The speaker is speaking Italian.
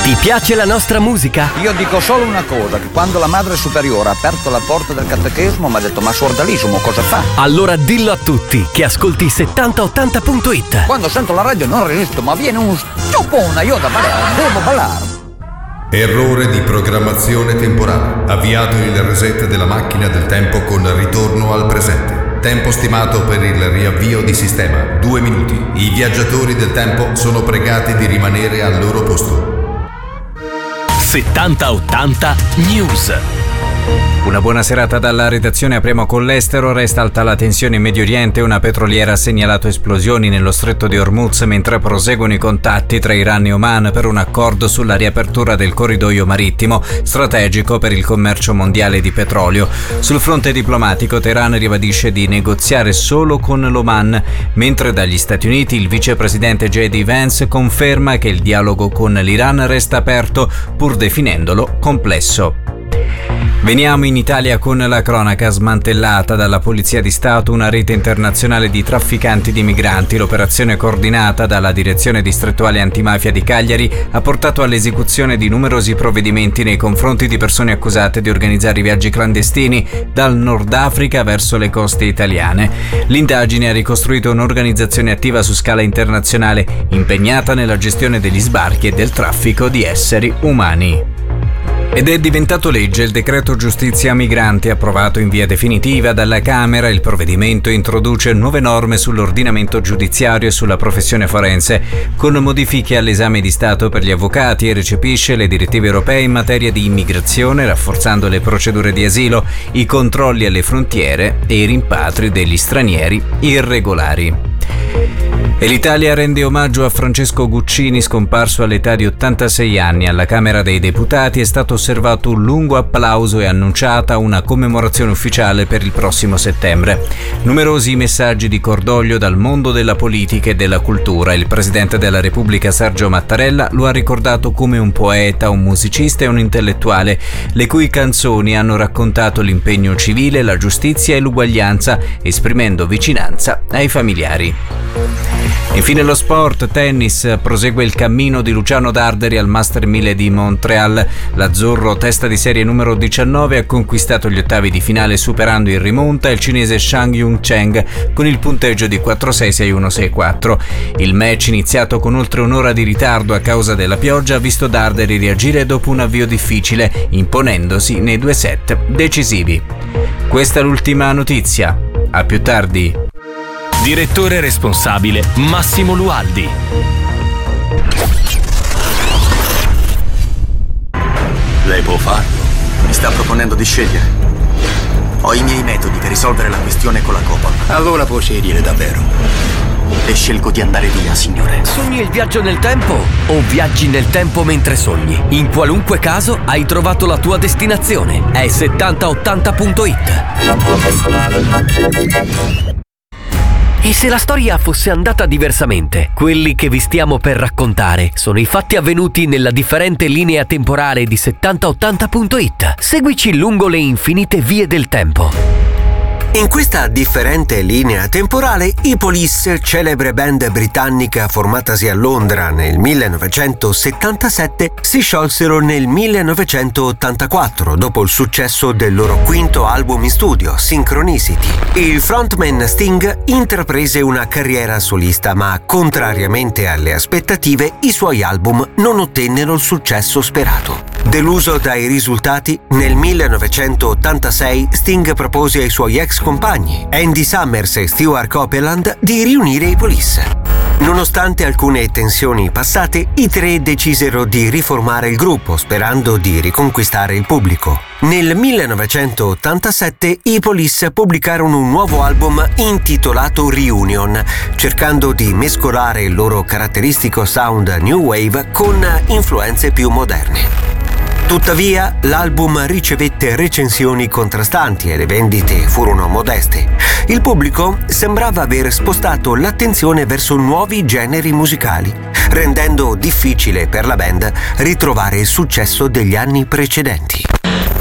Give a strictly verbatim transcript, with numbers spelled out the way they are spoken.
Ti piace la nostra musica? Io dico solo una cosa, che quando la madre superiore ha aperto la porta del catechismo mi ha detto: ma suordalismo cosa fa? Allora dillo a tutti che ascolti settanta ottanta punto it. Quando sento la radio non resisto, ma viene uno sciopone, io da ballare, devo ballare. Errore di programmazione temporale. Avviato il reset della macchina del tempo con ritorno al presente. Tempo stimato per il riavvio di sistema, due minuti. I viaggiatori del tempo sono pregati di rimanere al loro posto. settanta ottanta News. Una buona serata dalla redazione. Apriamo con l'estero. Resta alta la tensione in Medio Oriente. Una petroliera ha segnalato esplosioni nello stretto di Hormuz mentre proseguono i contatti tra Iran e Oman per un accordo sulla riapertura del corridoio marittimo strategico per il commercio mondiale di petrolio. Sul fronte diplomatico, Teheran ribadisce di negoziare solo con l'Oman, mentre dagli Stati Uniti il vicepresidente J D Vance conferma che il dialogo con l'Iran resta aperto, pur definendolo complesso. Veniamo in Italia con la cronaca. Smantellata dalla Polizia di Stato una rete internazionale di trafficanti di migranti. L'operazione, coordinata dalla Direzione Distrettuale Antimafia di Cagliari, ha portato all'esecuzione di numerosi provvedimenti nei confronti di persone accusate di organizzare viaggi clandestini dal Nord Africa verso le coste italiane. L'indagine ha ricostruito un'organizzazione attiva su scala internazionale, impegnata nella gestione degli sbarchi e del traffico di esseri umani. Ed è diventato legge il decreto giustizia migranti approvato in via definitiva dalla Camera. Il provvedimento introduce nuove norme sull'ordinamento giudiziario e sulla professione forense, con modifiche all'esame di Stato per gli avvocati, e recepisce le direttive europee in materia di immigrazione, rafforzando le procedure di asilo, i controlli alle frontiere e i rimpatri degli stranieri irregolari. E l'Italia rende omaggio a Francesco Guccini, scomparso all'età di ottantasei anni. Alla Camera dei Deputati è stato osservato un lungo applauso e annunciata una commemorazione ufficiale per il prossimo settembre. Numerosi messaggi di cordoglio dal mondo della politica e della cultura. Il Presidente della Repubblica Sergio Mattarella lo ha ricordato come un poeta, un musicista e un intellettuale, le cui canzoni hanno raccontato l'impegno civile, la giustizia e l'uguaglianza, esprimendo vicinanza ai familiari. Infine lo sport, tennis, prosegue il cammino di Luciano Darderi al Master mille di Montreal. L'azzurro, testa di serie numero diciannove, ha conquistato gli ottavi di finale superando in rimonta il cinese Shang Yung Cheng con il punteggio di quattro sei sei uno sei quattro. Il match, iniziato con oltre un'ora di ritardo a causa della pioggia, ha visto Darderi reagire dopo un avvio difficile, imponendosi nei due set decisivi. Questa è l'ultima notizia. A più tardi. Direttore responsabile Massimo Lualdi. Lei può farlo. Mi sta proponendo di scegliere. Ho i miei metodi per risolvere la questione con la Copol. Allora può scegliere davvero. E scelgo di andare via, signore. Sogni il viaggio nel tempo o viaggi nel tempo mentre sogni? In qualunque caso hai trovato la tua destinazione. È settanta ottanta punto it. E se la storia fosse andata diversamente? Quelli che vi stiamo per raccontare sono i fatti avvenuti nella differente linea temporale di settanta ottanta punto it. Seguici lungo le infinite vie del tempo. In questa differente linea temporale, i Police, celebre band britannica formatasi a Londra nel millenovecentosettantasette, si sciolsero nel millenovecentottantaquattro dopo il successo del loro quinto album in studio, Synchronicity. Il frontman Sting intraprese una carriera solista, ma contrariamente alle aspettative, i suoi album non ottennero il successo sperato. Deluso dai risultati, nel millenovecentottantasei Sting propose ai suoi ex compagni, Andy Summers e Stewart Copeland, di riunire i Police. Nonostante alcune tensioni passate, i tre decisero di riformare il gruppo, sperando di riconquistare il pubblico. Nel millenovecentottantasette i Police pubblicarono un nuovo album intitolato Reunion, cercando di mescolare il loro caratteristico sound new wave con influenze più moderne. Tuttavia, l'album ricevette recensioni contrastanti e le vendite furono modeste. Il pubblico sembrava aver spostato l'attenzione verso nuovi generi musicali, rendendo difficile per la band ritrovare il successo degli anni precedenti.